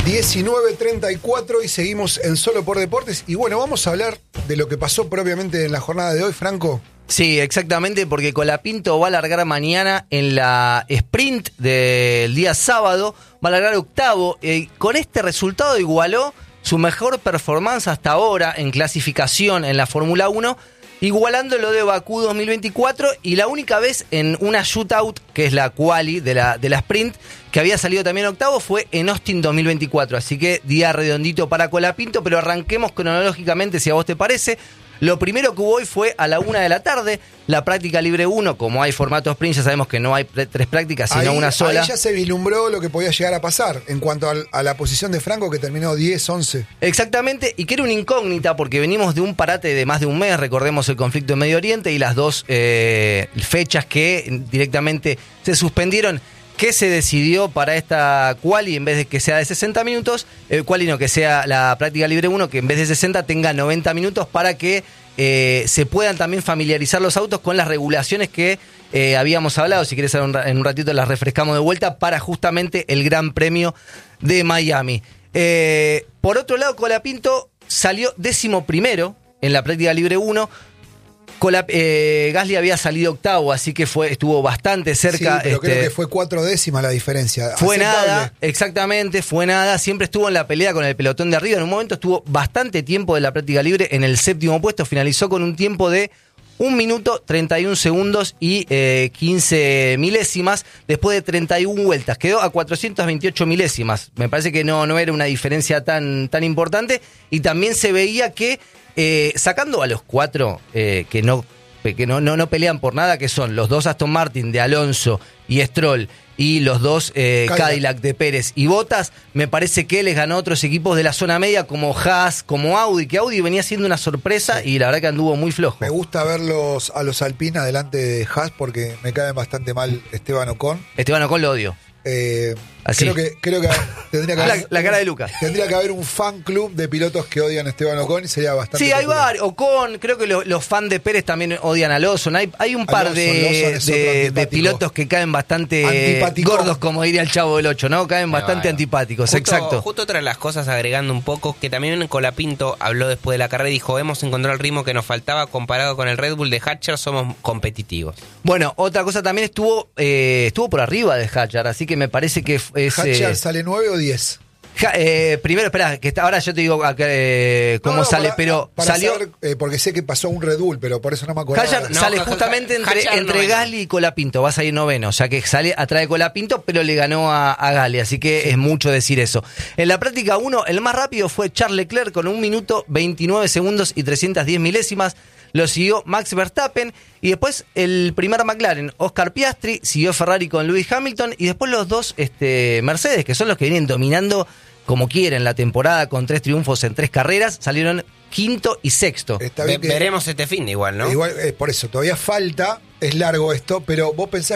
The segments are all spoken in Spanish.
19:34 y seguimos en Solo por Deportes. Y bueno, vamos a hablar de lo que pasó propiamente en la jornada de hoy, Franco. Sí, exactamente, porque Colapinto va a largar mañana en la sprint del día sábado, va a largar octavo. Con este resultado igualó su mejor performance hasta ahora en clasificación en la Fórmula 1, igualando lo de Bakú 2024 y la única vez en una shootout, que es la quali de la sprint, que había salido también octavo, fue en Austin 2024. Así que día redondito para Colapinto, pero arranquemos cronológicamente, si a vos te parece. Lo primero que hubo hoy fue a la 1 de la tarde, la práctica libre 1, como hay formato sprint, ya sabemos que no hay 3 prácticas, sino una sola. Ahí ya se vislumbró lo que podía llegar a pasar en cuanto a la posición de Franco, que terminó 10-11. Exactamente, y que era una incógnita porque venimos de un parate de más de un mes, recordemos el conflicto en Medio Oriente y las dos fechas que directamente se suspendieron. ¿Qué se decidió para esta quali en vez de que sea de 60 minutos? Quali no, que sea la práctica libre 1, que en vez de 60 tenga 90 minutos para que se puedan también familiarizar los autos con las regulaciones que habíamos hablado. Si querés, en un ratito las refrescamos de vuelta para justamente el Gran Premio de Miami. Por otro lado, Colapinto salió 11º en la práctica libre 1. Gasly había salido octavo, así que estuvo bastante cerca. Sí, pero creo que fue 4 décimas la diferencia. Fue nada, exactamente, fue nada. Siempre estuvo en la pelea con el pelotón de arriba. En un momento estuvo bastante tiempo de la práctica libre en el 7º puesto. Finalizó con un tiempo de 1 minuto 31 segundos y 15 milésimas después de 31 vueltas. Quedó a 428 milésimas. Me parece que no era una diferencia tan importante. Y también se veía que sacando a los 4 que no pelean por nada, que son los 2 Aston Martin de Alonso y Stroll y los 2 Cadillac de Pérez y Bottas, me parece que les ganó otros equipos de la zona media como Haas, como Audi, que Audi venía siendo una sorpresa y la verdad que anduvo muy flojo. Me gusta verlos a los Alpine adelante de Haas porque me cae bastante mal Esteban Ocon. Esteban Ocon lo odio. Creo que tendría que haber la cara de Luca. Tendría que haber un fan club de pilotos que odian a Esteban Ocon y sería bastante. Sí, hay varios. Ocon, creo que los fans de Pérez también odian a Lawson. Hay un par de pilotos que caen bastante gordos, como diría el Chavo del 8, ¿no? Caen bastante antipáticos, exacto. Justo otra de las cosas, agregando un poco, que también Colapinto habló después de la carrera y dijo: hemos encontrado el ritmo que nos faltaba comparado con el Red Bull de Hatcher, somos competitivos. Bueno, otra cosa también estuvo por arriba de Hatcher, así que me parece que ¿Hatcher sale 9 o 10? Primero, espera, que ahora yo te digo cómo sale, pero salió. Saber, porque sé que pasó un Red Bull, pero por eso no me acuerdo. Hatcher sale justamente entre Gasly y Colapinto, va a salir noveno, o sea que sale atrás de Colapinto, pero le ganó a Gasly, así que es mucho decir eso. En la práctica 1, el más rápido fue Charles Leclerc con 1 minuto 29 segundos y 310 milésimas. Lo siguió Max Verstappen y después el primer McLaren, Oscar Piastri, siguió Ferrari con Lewis Hamilton y después los 2 Mercedes, que son los que vienen dominando como quieren la temporada con 3 triunfos en 3 carreras, salieron 5º y 6º. Veremos este fin igual, ¿no? Igual, por eso, todavía falta, es largo esto, pero vos pensás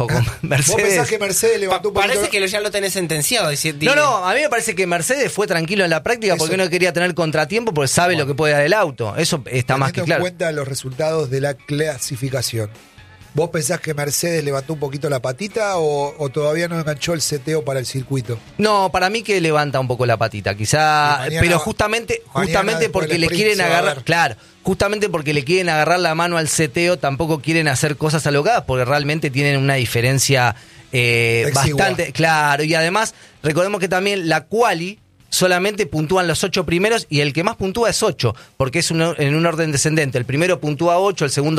que Mercedes levantó un poquito. Parece que ya lo tenés sentenciado. No, a mí me parece que Mercedes fue tranquilo en la práctica porque no quería tener contratiempo porque sabe lo que puede dar el auto. Eso está más que claro. Teniendo en cuenta los resultados de la clasificación, ¿vos pensás que Mercedes levantó un poquito la patita o todavía no enganchó el seteo para el circuito? No, para mí que levanta un poco la patita, quizá, pero justamente porque le quieren agarrar, claro, justamente porque le quieren agarrar la mano al seteo, tampoco quieren hacer cosas alocadas porque realmente tienen una diferencia bastante, claro, y además recordemos que también la quali solamente puntúan los 8 primeros y el que más puntúa es 8, porque es en un orden descendente. El primero puntúa 8, el segundo